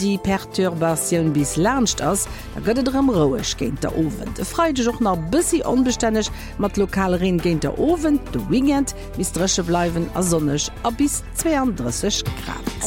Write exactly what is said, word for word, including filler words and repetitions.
die Perturbation bis lerncht ass, da gëtt et rem rouech géint der Owen. De Freide joch nach bissi onbestännech mat Lokalrin géint der Owen, de Wingend bis dresche bleiwen a sonnech a bis zweiunddreißig Grad.